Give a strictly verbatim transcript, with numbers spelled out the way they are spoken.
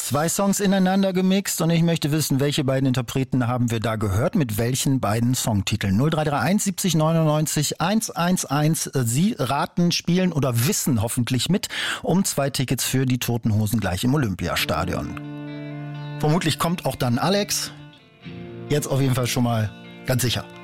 Zwei Songs ineinander gemixt und ich möchte wissen, welche beiden Interpreten haben wir da gehört, mit welchen beiden Songtiteln. null drei drei eins siebzig neunundneunzig hunderteins. Sie raten, spielen oder wissen hoffentlich mit um zwei Tickets für die Toten Hosen gleich im Olympiastadion. Vermutlich kommt auch dann Alex. Jetzt auf jeden Fall schon mal ganz sicher.